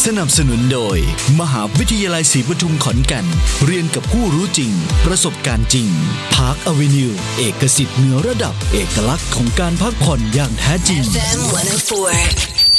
นับสนุนโดยมหาวิทยาลัยศรีปทุมขอนแก่นเรียนกับผู้รู้จริงประสบการณ์จริงพาร์คอเวนิวเอกสิทธิ์เหนือระดับเอกลักษณ์ของการพักผ่อนอย่างแท้จริง FM 104